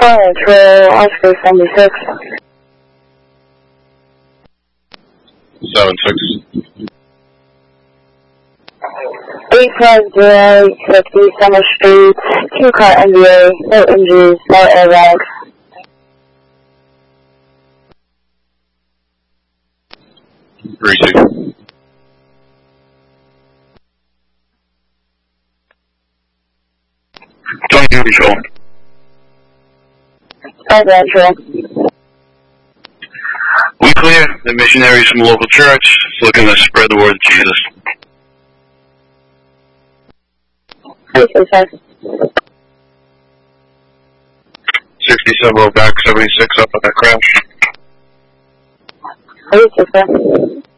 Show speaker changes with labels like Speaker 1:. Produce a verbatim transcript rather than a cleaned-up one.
Speaker 1: Control, Oscar seventy-six.
Speaker 2: seven six.
Speaker 1: eight five zero, fifty Summer Street, two car N B A, no injuries, no airbags.
Speaker 2: Receive. twenty control.
Speaker 1: Control.
Speaker 2: We clear. The missionaries from the local church is looking to spread the word of Jesus.
Speaker 1: Thank you, sir.
Speaker 2: sixty-seven back, seventy-six up on that crash.
Speaker 1: Thank you, sir.